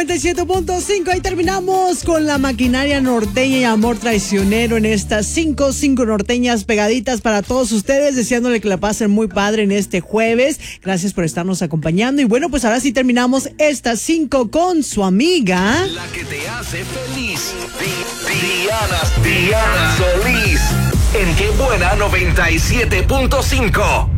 97.5. Ahí terminamos con la maquinaria norteña y amor traicionero en estas cinco norteñas pegaditas para todos ustedes, deseándole que la pasen muy padre en este jueves. Gracias por estarnos acompañando. Y bueno, pues ahora sí terminamos estas 5 con su amiga, la que te hace feliz, Diana Solís, en Qué Buena 97.5.